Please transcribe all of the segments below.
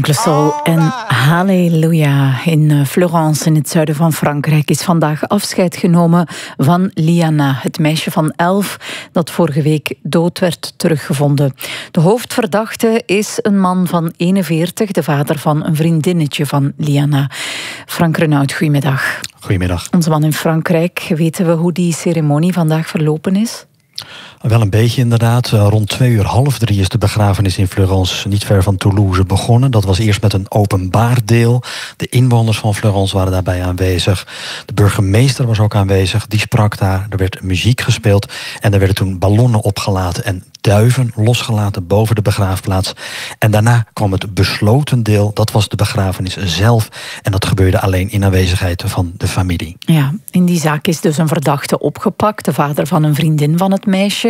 Enkele Soul en Halleluja. In Florence, in het zuiden van Frankrijk, is vandaag afscheid genomen van Liana, het meisje van 11 dat vorige week dood werd teruggevonden. De hoofdverdachte is een man van 41, de vader van een vriendinnetje van Liana. Frank Renaud, goedemiddag. Goedemiddag. Onze man in Frankrijk, weten we hoe die ceremonie vandaag verlopen is? Wel een beetje inderdaad. Rond 2:30 is de begrafenis in Florence, niet ver van Toulouse, begonnen. Dat was eerst met een openbaar deel. De inwoners van Florence waren daarbij aanwezig. De burgemeester was ook aanwezig. Die sprak daar. Er werd muziek gespeeld. En er werden toen ballonnen opgelaten en duiven losgelaten boven de begraafplaats. En daarna kwam het besloten deel. Dat was de begrafenis zelf. En dat gebeurde alleen in aanwezigheid van de familie. Ja, in die zaak is dus een verdachte opgepakt. De vader van een vriendin van het meisje.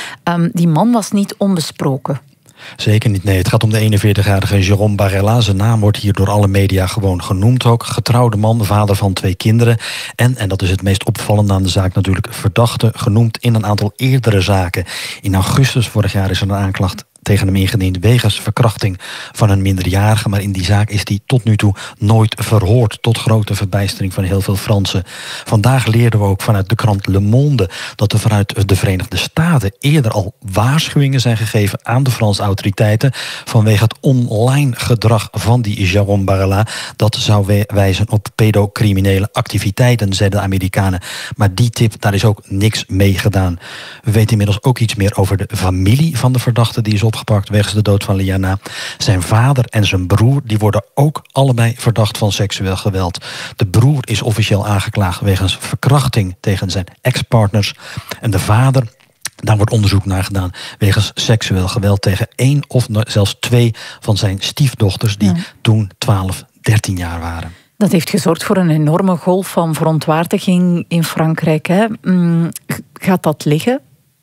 Die man was niet onbesproken. Zeker niet, nee. Het gaat om de 41-jarige Jérôme Barella. Zijn naam wordt hier door alle media gewoon genoemd ook. Getrouwde man, vader van 2 kinderen. En dat is het meest opvallende aan de zaak natuurlijk, verdachte genoemd in een aantal eerdere zaken. In augustus vorig jaar is er een aanklacht tegen hem ingediend wegens verkrachting van een minderjarige. Maar in die zaak is hij tot nu toe nooit verhoord, tot grote verbijstering van heel veel Fransen. Vandaag leerden we ook vanuit de krant Le Monde dat er vanuit de Verenigde Staten eerder al waarschuwingen zijn gegeven aan de Franse autoriteiten vanwege het online gedrag van die Jérôme Barella. Dat zou wijzen op pedocriminele activiteiten, zeiden de Amerikanen. Maar die tip, daar is ook niks mee gedaan. We weten inmiddels ook iets meer over de familie van de verdachte die is opgepakt wegens de dood van Liana. Zijn vader en zijn broer die worden ook allebei verdacht van seksueel geweld. De broer is officieel aangeklaagd wegens verkrachting tegen zijn ex-partners. En de vader, daar wordt onderzoek naar gedaan wegens seksueel geweld tegen 1 of zelfs 2 van zijn stiefdochters die toen 12, 13 jaar waren. Dat heeft gezorgd voor een enorme golf van verontwaardiging in Frankrijk. Hè? Gaat dat liggen?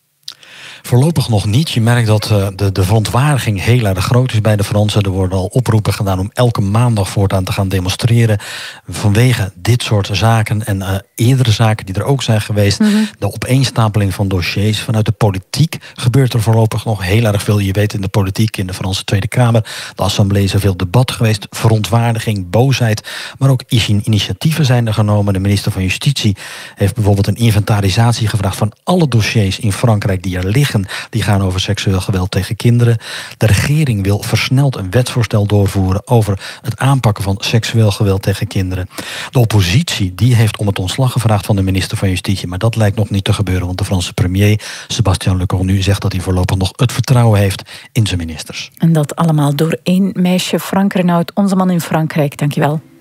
Voorlopig nog niet. Je merkt dat de verontwaardiging heel erg groot is bij de Fransen. Er worden al oproepen gedaan om elke maandag voortaan te gaan demonstreren vanwege dit soort zaken en eerdere zaken die er ook zijn geweest. De opeenstapeling van dossiers. Vanuit de politiek gebeurt er voorlopig nog heel erg veel. Je weet, in de politiek, in de Franse Tweede Kamer, de Assemblée is er veel debat geweest. Verontwaardiging, boosheid, maar ook initiatieven zijn er genomen. De minister van Justitie heeft bijvoorbeeld een inventarisatie gevraagd van alle dossiers in Frankrijk die er liggen. Die gaan over seksueel geweld tegen kinderen. De regering wil versneld een wetsvoorstel doorvoeren over het aanpakken van seksueel geweld tegen kinderen. De oppositie die heeft om het ontslag gevraagd van de minister van Justitie. Maar dat lijkt nog niet te gebeuren, want de Franse premier Sébastien Lecornu zegt dat hij voorlopig nog het vertrouwen heeft in zijn ministers. En dat allemaal door 1 meisje. Frank Renaud, onze man in Frankrijk. Dankjewel.